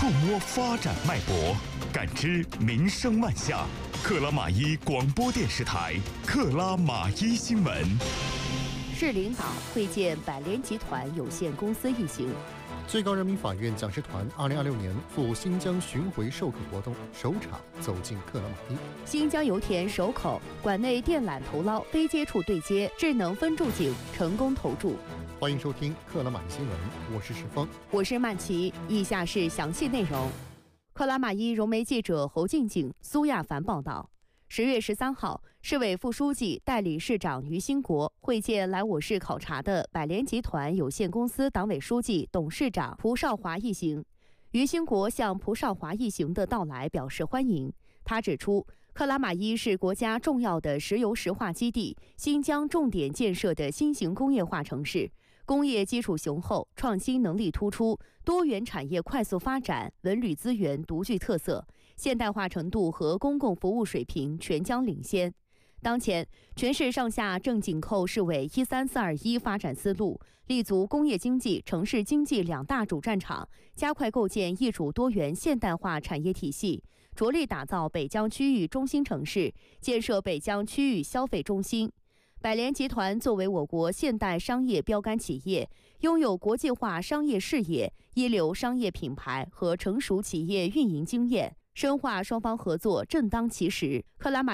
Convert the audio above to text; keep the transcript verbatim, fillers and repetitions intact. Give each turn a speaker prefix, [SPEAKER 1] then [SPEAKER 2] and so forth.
[SPEAKER 1] 触摸发展脉搏，感知民生脉象。克拉玛依广播电视台，克拉玛依新闻。
[SPEAKER 2] 市领导会见百联集团有限公司一行。
[SPEAKER 3] 最高人民法院讲师团二零二六年赴新疆巡回授课活动首场走进克拉玛依。
[SPEAKER 2] 新疆油田首口管内电缆投捞非接触对接智能分注井成功投注。
[SPEAKER 3] 欢迎收听克拉玛依新闻，我是石峰，
[SPEAKER 2] 我是曼琪。以下是详细内容。克拉玛依融媒记者侯静静、苏亚凡报道。十月十三号，市委副书记、代理市长于兴国会见来我市考察的百联集团有限公司党委书记、董事长蒲少华一行。于兴国向蒲少华一行的到来表示欢迎。他指出，克拉玛依是国家重要的石油石化基地，新疆重点建设的新型工业化城市，工业基础雄厚，创新能力突出，多元产业快速发展，文旅资源独具特色，现代化程度和公共服务水平全疆领先。当前，全市上下正紧扣市委一三四二一发展思路，立足工业经济、城市经济两大主战场，加快构建一主多元现代化产业体系，着力打造北疆区域中心城市，建设北疆区域消费中心。百联集团作为我国现代商业标杆企业，拥有国际化商业视野、一流商业品牌和成熟企业运营经验，深化双方合作正当其时。克拉玛